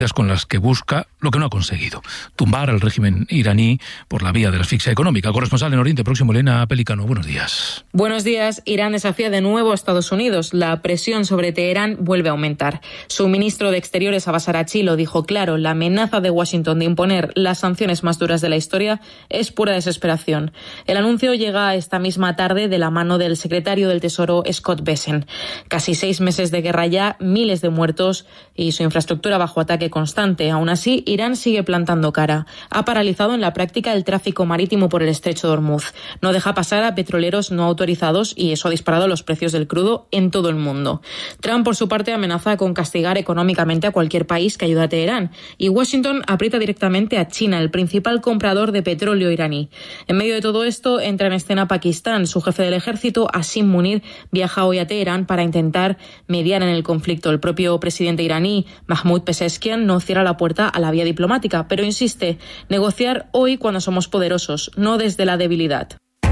con las que busca lo que no ha conseguido: tumbar al régimen iraní por la vía de la asfixia económica. Corresponsal en Oriente Próximo, Elena Pelicano, buenos días. Buenos días. Irán desafía de nuevo a Estados Unidos. La presión sobre Teherán vuelve a aumentar. Su ministro de Exteriores, Abbas Araghchi, lo dijo claro: la amenaza de Washington de imponer las sanciones más duras de la historia es pura desesperación. El anuncio llega esta misma tarde de la mano del secretario del Tesoro, Scott Bessent. Casi 6 meses de guerra ya, miles de muertos y su infraestructura bajo ataque constante. Aún así, Irán sigue plantando cara. Ha paralizado en la práctica el tráfico marítimo por el estrecho de Hormuz. No deja pasar a petroleros no autorizados y eso ha disparado los precios del crudo en todo el mundo. Trump, por su parte, amenaza con castigar económicamente a cualquier país que ayude a Teherán. Y Washington aprieta directamente a China, el principal comprador de petróleo iraní. En medio de todo esto, entra en escena Pakistán. Su jefe del ejército, Asim Munir, viaja hoy a Teherán para intentar mediar en el conflicto. El propio presidente iraní, Mahmoud Pezeshkian, no cierra la puerta a la vía diplomática, pero insiste: negociar hoy cuando somos poderosos, no desde la debilidad.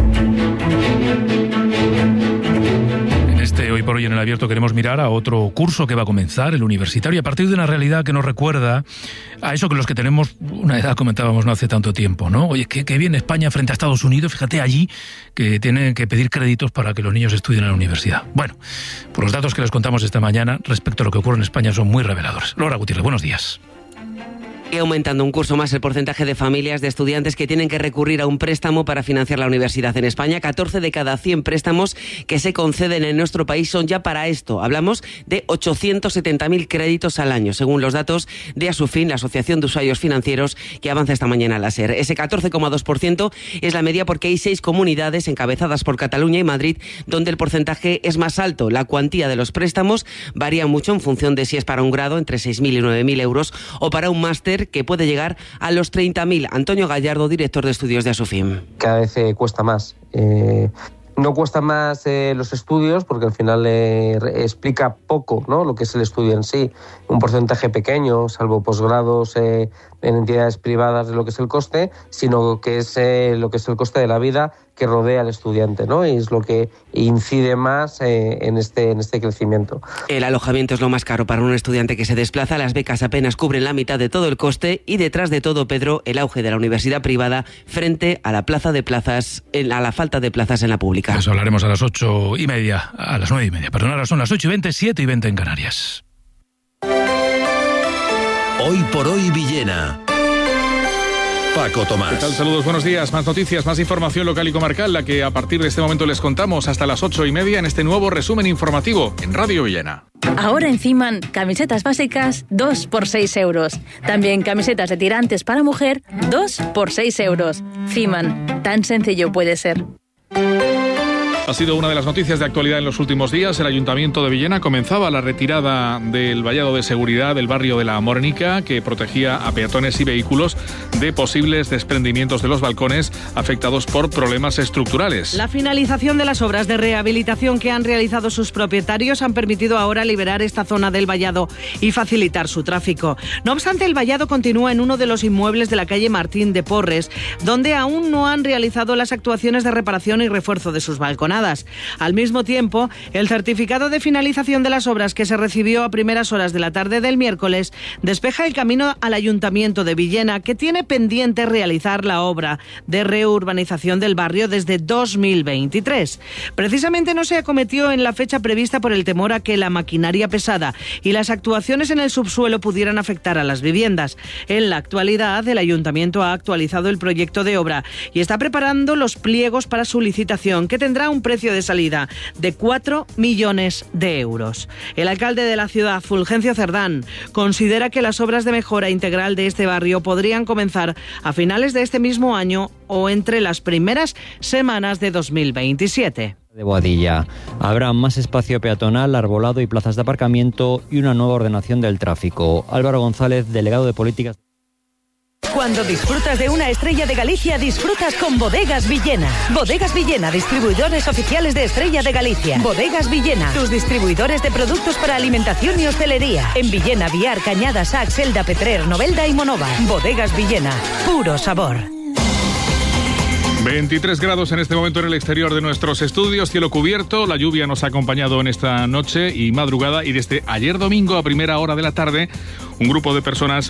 Hoy por hoy en El Abierto queremos mirar a otro curso que va a comenzar, el universitario, a partir de una realidad que nos recuerda a eso que los que tenemos una edad comentábamos no hace tanto tiempo, ¿no? Oye, qué bien España frente a Estados Unidos, fíjate allí que tienen que pedir créditos para que los niños estudien en la universidad. Bueno, pues los datos que les contamos esta mañana respecto a lo que ocurre en España son muy reveladores. Laura Gutiérrez, buenos días. Y aumentando un curso más el porcentaje de familias de estudiantes que tienen que recurrir a un préstamo para financiar la universidad en España. 14 de cada 100 préstamos que se conceden en nuestro país son ya para esto. Hablamos de 870.000 créditos al año, según los datos de Asufin, la Asociación de Usuarios Financieros, que avanza esta mañana a la SER. Ese 14,2% es la media porque hay 6 comunidades encabezadas por Cataluña y Madrid donde el porcentaje es más alto. La cuantía de los préstamos varía mucho en función de si es para un grado, entre 6.000 y 9.000 euros, o para un máster, que puede llegar a los 30.000. Antonio Gallardo, director de estudios de Asufin. Cada vez cuesta más. No cuesta más los estudios porque al final explica poco, ¿no?, lo que es el estudio en sí. Un porcentaje pequeño, salvo posgrados en entidades privadas, de lo que es el coste, sino que es lo que es el coste de la vida que rodea al estudiante, ¿no? Y es lo que incide más en este crecimiento. El alojamiento es lo más caro para un estudiante que se desplaza. Las becas apenas cubren la mitad de todo el coste y detrás de todo, Pedro, el auge de la universidad privada frente a la falta de plazas en la pública. Eso hablaremos a las 8:30, a las 9:30. Perdón, ahora son las 8:20, 7:20 en Canarias. Hoy por hoy Villena. Paco Tomás. ¿Qué tal? Saludos, buenos días. Más noticias, más información local y comarcal, la que a partir de este momento les contamos hasta las 8:30 en este nuevo resumen informativo en Radio Villena. Ahora en Fiman, camisetas básicas 2 por 6 euros. También camisetas de tirantes para mujer 2 por 6 euros. Fiman, tan sencillo puede ser. Ha sido una de las noticias de actualidad en los últimos días. El Ayuntamiento de Villena comenzaba la retirada del vallado de seguridad del barrio de la Morenica, que protegía a peatones y vehículos de posibles desprendimientos de los balcones afectados por problemas estructurales. La finalización de las obras de rehabilitación que han realizado sus propietarios han permitido ahora liberar esta zona del vallado y facilitar su tráfico. No obstante, el vallado continúa en uno de los inmuebles de la calle Martín de Porres, donde aún no han realizado las actuaciones de reparación y refuerzo de sus balconadas. Al mismo tiempo, el certificado de finalización de las obras que se recibió a primeras horas de la tarde del miércoles despeja el camino al Ayuntamiento de Villena, que tiene pendiente realizar la obra de reurbanización del barrio desde 2023. Precisamente no se acometió en la fecha prevista por el temor a que la maquinaria pesada y las actuaciones en el subsuelo pudieran afectar a las viviendas. En la actualidad, el Ayuntamiento ha actualizado el proyecto de obra y está preparando los pliegos para su licitación, que tendrá un precio de salida de 4 millones de euros. El alcalde de la ciudad, Fulgencio Cerdán, considera que las obras de mejora integral de este barrio podrían comenzar a finales de este mismo año o entre las primeras semanas de 2027. De Boadilla. Habrá más espacio peatonal, arbolado y plazas de aparcamiento y una nueva ordenación del tráfico. Álvaro González, delegado de Políticas. Cuando disfrutas de una Estrella de Galicia, disfrutas con Bodegas Villena. Bodegas Villena, distribuidores oficiales de Estrella de Galicia. Bodegas Villena, tus distribuidores de productos para alimentación y hostelería. En Villena, Viar, Cañada, Sax, Elda, Petrer, Novelda y Monova. Bodegas Villena, puro sabor. 23 grados en este momento en el exterior de nuestros estudios, cielo cubierto, la lluvia nos ha acompañado en esta noche y madrugada, y desde ayer domingo a primera hora de la tarde un grupo de personas